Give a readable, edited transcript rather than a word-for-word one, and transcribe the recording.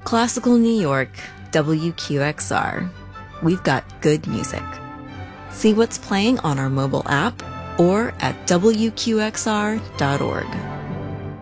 Classical New York, WQXR. We've got good music. See what's playing on our mobile app or at WQXR.org.